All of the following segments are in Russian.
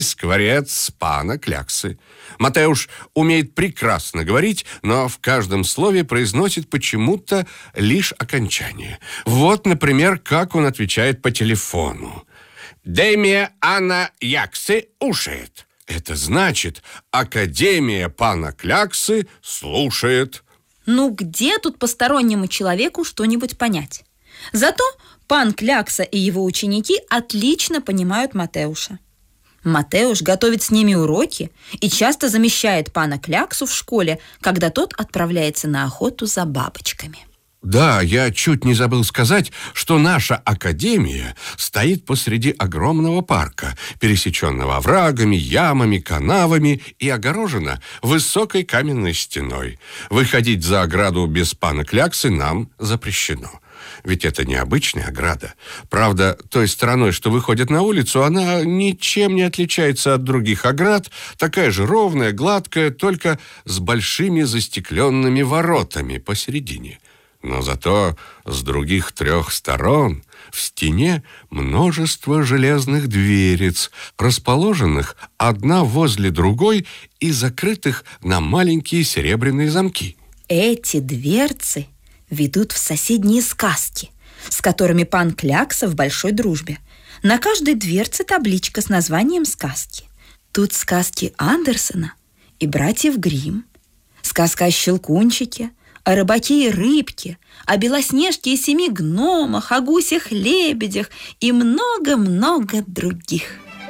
Скворец пана Кляксы. Матеуш умеет прекрасно говорить, но в каждом слове произносит почему-то лишь окончание. Вот, например, как он отвечает по телефону. «Демия Анна Яксы ушает». Это значит, Академия пана Кляксы слушает. Ну, где тут постороннему человеку что-нибудь понять? Зато пан Клякса и его ученики отлично понимают Матеуша. Матеуш готовит с ними уроки и часто замещает пана Кляксу в школе, когда тот отправляется на охоту за бабочками. Да, я чуть не забыл сказать, что наша академия стоит посреди огромного парка, пересеченного оврагами, ямами, канавами и огорожена высокой каменной стеной. Выходить за ограду без пана Кляксы нам запрещено. Ведь это необычная ограда. Правда, той стороной, что выходит на улицу, она ничем не отличается от других оград, такая же ровная, гладкая, только с большими застекленными воротами посередине. Но зато с других 3 сторон в стене множество железных дверец, расположенных одна возле другой и закрытых на маленькие серебряные замки. Эти дверцы ведут в соседние сказки, с которыми пан Клякса в большой дружбе. На каждой дверце табличка с названием сказки. Тут сказки Андерсена и братьев Гримм, сказка о Щелкунчике, о рыбаке и рыбке, о Белоснежке и 7 гномах, о гусях-лебедях и много-много других.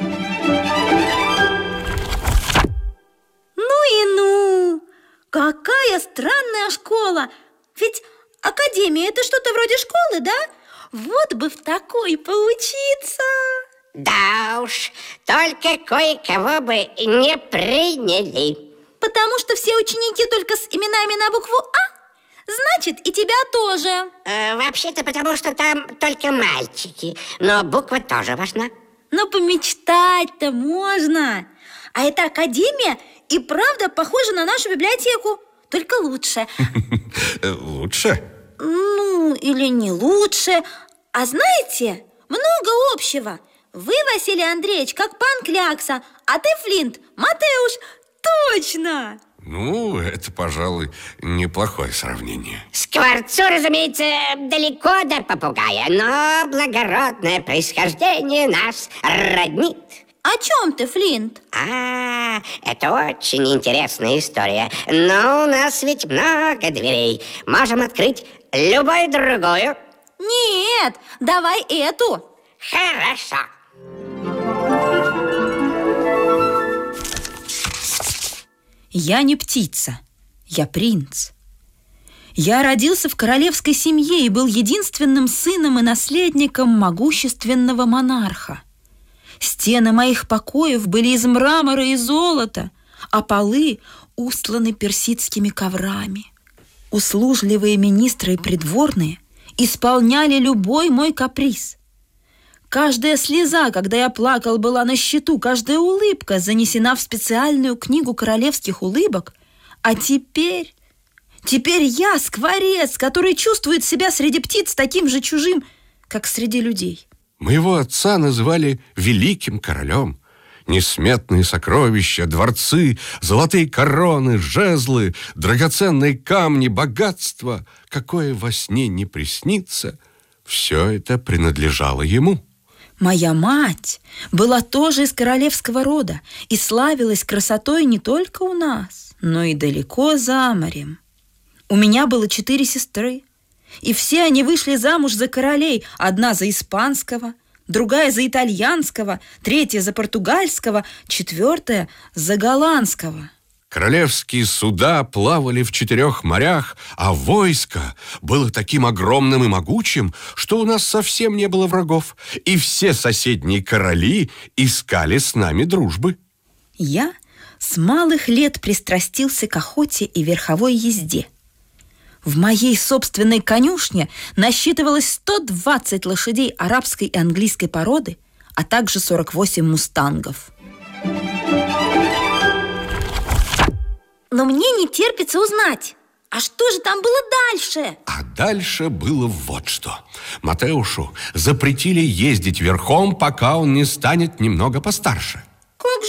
Ну и ну! Какая странная школа! Ведь академия – это что-то вроде школы, да? Вот бы в такой поучиться! Да уж, только кое-кого бы не приняли. Потому что все ученики только с именами на букву «А»? Значит, и тебя тоже. Вообще-то потому, что там только мальчики. Но буква тоже важна. Но помечтать-то можно. А эта академия и правда похожа на нашу библиотеку, только лучше. Лучше? Ну, или не лучше. А знаете, много общего. Вы, Василий Андреевич, как пан Клякса, а ты, Флинт, Матеуш. Точно! Ну, это, пожалуй, неплохое сравнение. Скворцу, разумеется, далеко до попугая, но благородное происхождение нас роднит. О чем ты, Флинт? Это очень интересная история. Но у нас ведь много дверей. Можем открыть любую другую. Нет, давай эту. Хорошо. Я не птица, я принц. Я родился в королевской семье и был единственным сыном и наследником могущественного монарха. Стены моих покоев были из мрамора и золота, а полы устланы персидскими коврами. Услужливые министры и придворные исполняли любой мой каприз. Каждая слеза, когда я плакал, была на счету, каждая улыбка занесена в специальную книгу королевских улыбок. А теперь я скворец, который чувствует себя среди птиц таким же чужим, как среди людей. Моего отца называли великим королем. Несметные сокровища, дворцы, золотые короны, жезлы, драгоценные камни, богатство, какое во сне не приснится, все это принадлежало ему. Моя мать была тоже из королевского рода и славилась красотой не только у нас, но и далеко за морем. У меня было 4 сестры, и все они вышли замуж за королей, одна за испанского, другая за итальянского, третья за португальского, 4 за голландского. Королевские суда плавали в 4 морях, а войско было таким огромным и могучим, что у нас совсем не было врагов, и все соседние короли искали с нами дружбы. Я с малых лет пристрастился к охоте и верховой езде. В моей собственной конюшне насчитывалось 120 лошадей арабской и английской породы, а также 48 мустангов. Но мне не терпится узнать, а что же там было дальше? А дальше было вот что. Матеушу запретили ездить верхом, пока он не станет немного постарше. Как